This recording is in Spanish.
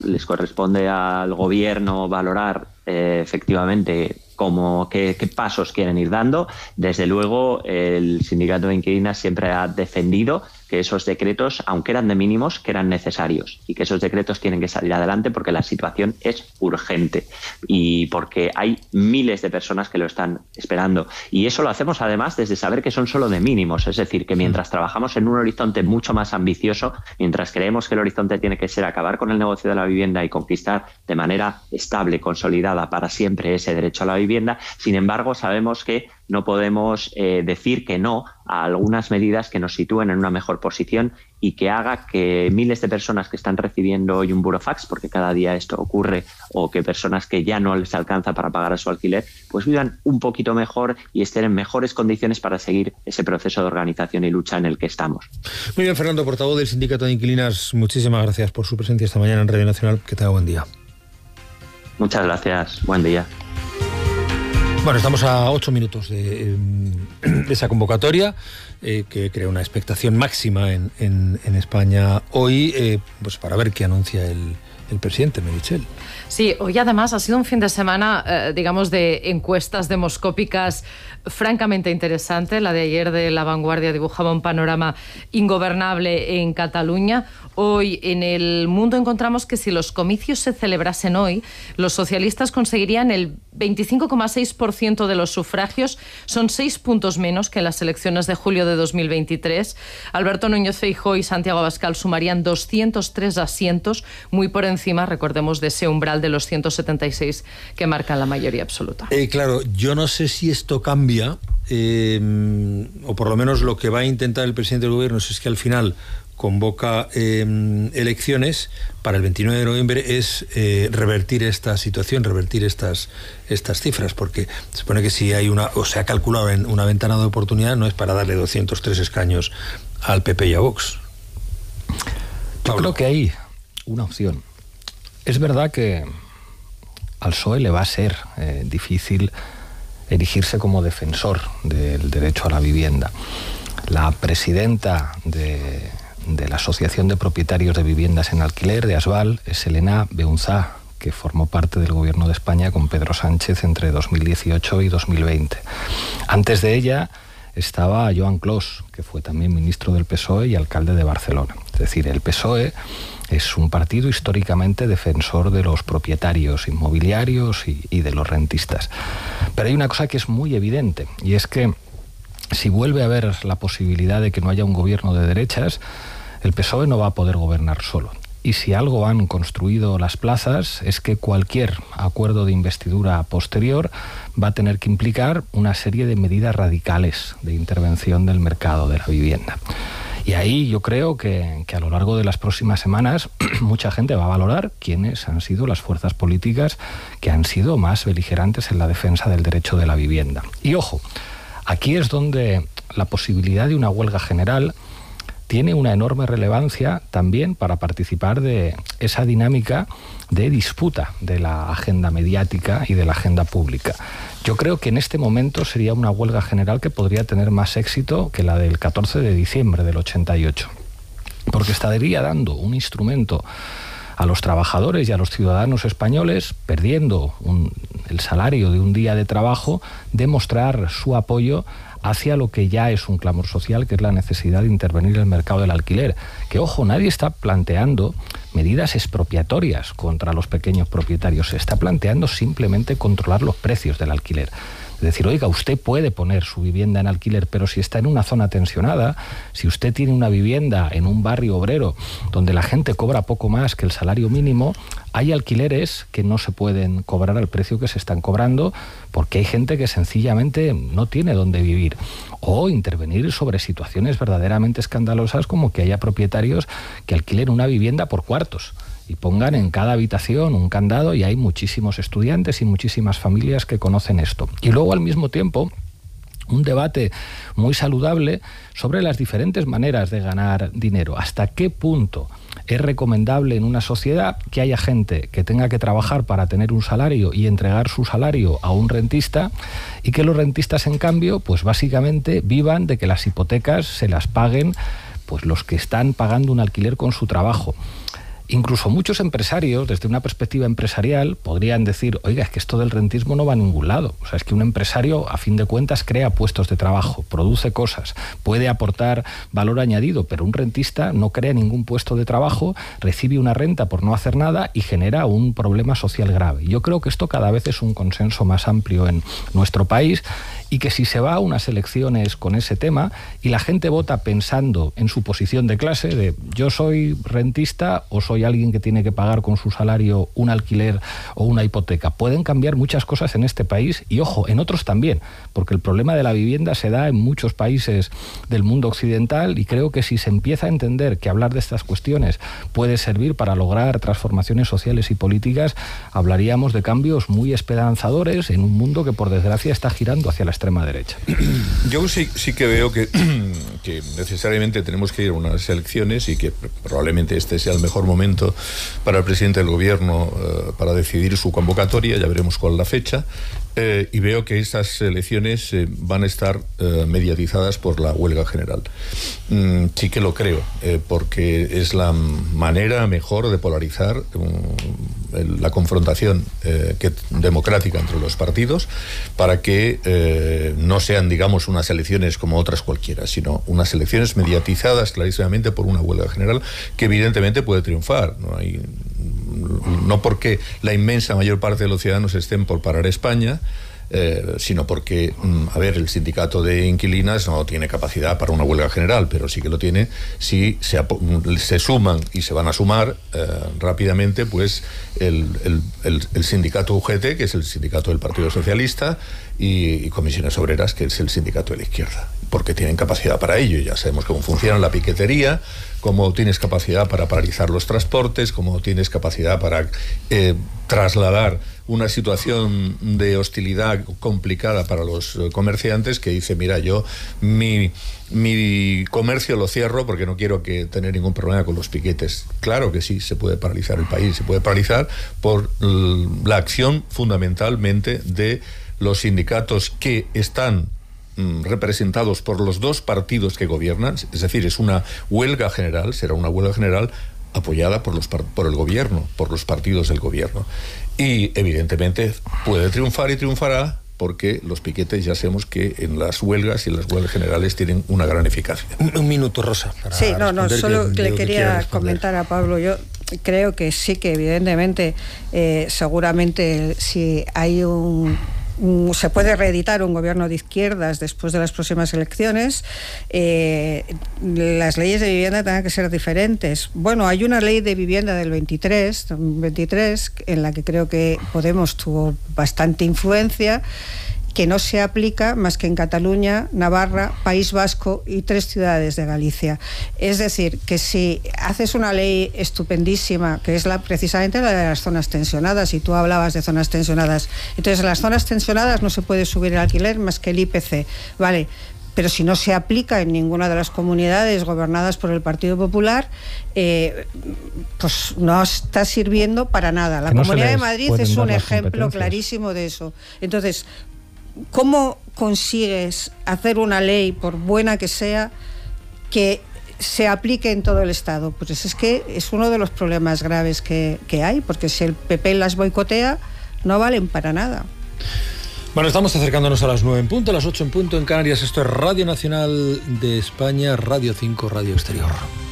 les corresponde al gobierno valorar efectivamente qué pasos quieren ir dando. Desde luego, el sindicato de inquilinas siempre ha defendido que esos decretos, aunque eran de mínimos, que eran necesarios y que esos decretos tienen que salir adelante porque la situación es urgente y porque hay miles de personas que lo están esperando. Y eso lo hacemos además desde saber que son solo de mínimos, es decir, que mientras trabajamos en un horizonte mucho más ambicioso, mientras creemos que el horizonte tiene que ser acabar con el negocio de la vivienda y conquistar de manera estable, consolidada para siempre ese derecho a la vivienda, sin embargo, sabemos que no podemos decir que no a algunas medidas que nos sitúen en una mejor posición y que haga que miles de personas que están recibiendo hoy un burofax, porque cada día esto ocurre, o que personas que ya no les alcanza para pagar su alquiler, pues vivan un poquito mejor y estén en mejores condiciones para seguir ese proceso de organización y lucha en el que estamos. Muy bien, Fernando, portavoz del Sindicato de Inquilinas, muchísimas gracias por su presencia esta mañana en Radio Nacional. Que tenga buen día. Muchas gracias. Buen día. Bueno, estamos a 8 minutos de esa convocatoria que crea una expectación máxima en España hoy, pues para ver qué anuncia el presidente, Meritxell. Sí, hoy además ha sido un fin de semana, digamos, de encuestas demoscópicas francamente interesante. La de ayer de La Vanguardia dibujaba un panorama ingobernable en Cataluña. Hoy en El Mundo encontramos que si los comicios se celebrasen hoy, los socialistas conseguirían el 25,6% de los sufragios. Son 6 puntos menos que en las elecciones de julio de 2023. Alberto Núñez Feijóo y Santiago Abascal sumarían 203 asientos, muy por encima, recordemos, de ese umbral de los 176 que marcan la mayoría absoluta. Claro, yo no sé si esto cambia, o por lo menos lo que va a intentar el presidente del gobierno es que al final convoca elecciones para el 29 de noviembre, es revertir esta situación, revertir estas cifras, porque se supone que si hay se ha calculado en una ventana de oportunidad, no es para darle 203 escaños al PP y a Vox. Yo creo que hay una opción. Es verdad que al PSOE le va a ser difícil erigirse como defensor del derecho a la vivienda. La presidenta de la Asociación de Propietarios de Viviendas en Alquiler, de ASVAL, es Elena Beunzá, que formó parte del gobierno de España con Pedro Sánchez entre 2018 y 2020. Antes de ella estaba Joan Clos, que fue también ministro del PSOE y alcalde de Barcelona. Es decir, el PSOE es un partido históricamente defensor de los propietarios inmobiliarios y de los rentistas. Pero hay una cosa que es muy evidente, y es que si vuelve a haber la posibilidad de que no haya un gobierno de derechas, el PSOE no va a poder gobernar solo. Y si algo han construido las plazas es que cualquier acuerdo de investidura posterior va a tener que implicar una serie de medidas radicales de intervención del mercado de la vivienda. Y ahí yo creo que a lo largo de las próximas semanas mucha gente va a valorar quiénes han sido las fuerzas políticas que han sido más beligerantes en la defensa del derecho de la vivienda. Y ojo, aquí es donde la posibilidad de una huelga general tiene una enorme relevancia también para participar de esa dinámica de disputa de la agenda mediática y de la agenda pública. Yo creo que en este momento sería una huelga general que podría tener más éxito que la del 14 de diciembre del 88, porque estaría dando un instrumento a los trabajadores y a los ciudadanos españoles, perdiendo el salario de un día de trabajo, demostrar su apoyo hacia lo que ya es un clamor social, que es la necesidad de intervenir en el mercado del alquiler. Que, ojo, nadie está planteando medidas expropiatorias contra los pequeños propietarios, se está planteando simplemente controlar los precios del alquiler. Es decir, oiga, usted puede poner su vivienda en alquiler, pero si está en una zona tensionada, si usted tiene una vivienda en un barrio obrero donde la gente cobra poco más que el salario mínimo, hay alquileres que no se pueden cobrar al precio que se están cobrando porque hay gente que sencillamente no tiene dónde vivir. O intervenir sobre situaciones verdaderamente escandalosas como que haya propietarios que alquilen una vivienda por cuartos y pongan en cada habitación un candado, y hay muchísimos estudiantes y muchísimas familias que conocen esto. Y luego, al mismo tiempo, un debate muy saludable sobre las diferentes maneras de ganar dinero. ¿Hasta qué punto es recomendable en una sociedad que haya gente que tenga que trabajar para tener un salario y entregar su salario a un rentista, y que los rentistas, en cambio, pues básicamente vivan de que las hipotecas se las paguen pues los que están pagando un alquiler con su trabajo? Incluso muchos empresarios, desde una perspectiva empresarial, podrían decir, oiga, es que esto del rentismo no va a ningún lado. O sea, es que un empresario, a fin de cuentas, crea puestos de trabajo, produce cosas, puede aportar valor añadido, pero un rentista no crea ningún puesto de trabajo, recibe una renta por no hacer nada y genera un problema social grave. Yo creo que esto cada vez es un consenso más amplio en nuestro país, y que si se va a unas elecciones con ese tema y la gente vota pensando en su posición de clase, de yo soy rentista o soy alguien que tiene que pagar con su salario un alquiler o una hipoteca, pueden cambiar muchas cosas en este país y, ojo, en otros también, porque el problema de la vivienda se da en muchos países del mundo occidental, y creo que si se empieza a entender que hablar de estas cuestiones puede servir para lograr transformaciones sociales y políticas, hablaríamos de cambios muy esperanzadores en un mundo que, por desgracia, está girando hacia la extrema derecha. Yo sí que veo que necesariamente tenemos que ir a unas elecciones y que probablemente este sea el mejor momento para el presidente del gobierno para decidir su convocatoria. Ya veremos cuál es la fecha. Y veo que estas elecciones van a estar mediatizadas por la huelga general. Sí que lo creo, porque es la manera mejor de polarizar la confrontación democrática entre los partidos, para que no sean, digamos, unas elecciones como otras cualquiera, sino unas elecciones mediatizadas clarísimamente por una huelga general que evidentemente puede triunfar. No porque la inmensa mayor parte de los ciudadanos estén por parar España, sino porque, el sindicato de inquilinas no tiene capacidad para una huelga general, pero sí que lo tiene si se suman, y se van a sumar rápidamente, pues el sindicato UGT, que es el sindicato del Partido Socialista, y Comisiones Obreras, que es el sindicato de la izquierda, porque tienen capacidad para ello. Ya sabemos cómo funciona la piquetería, cómo tienes capacidad para paralizar los transportes, cómo tienes capacidad para trasladar una situación de hostilidad complicada para los comerciantes, que dice, mira, yo mi comercio lo cierro porque no quiero tener ningún problema con los piquetes. Claro que sí, se puede paralizar el país, se puede paralizar por la acción fundamentalmente de los sindicatos que están representados por los dos partidos que gobiernan. Es decir, es una huelga general, será una huelga general apoyada por el gobierno, por los partidos del gobierno. Y evidentemente puede triunfar y triunfará, porque los piquetes ya sabemos que en las huelgas y en las huelgas generales tienen una gran eficacia. Un minuto, Rosa. Sí, solo le quería comentar a Pablo. Yo creo que sí, que evidentemente seguramente si hay se puede reeditar un gobierno de izquierdas después de las próximas elecciones, las leyes de vivienda tendrán que ser diferentes. Bueno, hay una ley de vivienda del 23 en la que creo que Podemos tuvo bastante influencia, que no se aplica más que en Cataluña, Navarra, País Vasco y 3 ciudades de Galicia. Es decir, que si haces una ley estupendísima, que es precisamente la de las zonas tensionadas, y tú hablabas de zonas tensionadas, entonces en las zonas tensionadas no se puede subir el alquiler más que el IPC, ¿vale? Pero si no se aplica en ninguna de las comunidades gobernadas por el Partido Popular, pues no está sirviendo para nada. La Comunidad de Madrid es un ejemplo clarísimo de eso. Entonces, ¿cómo consigues hacer una ley, por buena que sea, que se aplique en todo el Estado? Pues es que es uno de los problemas graves que hay, porque si el PP las boicotea, no valen para nada. Bueno, estamos acercándonos a las 9 en punto, a las 8 en punto en Canarias. Esto es Radio Nacional de España, Radio 5, Radio Exterior.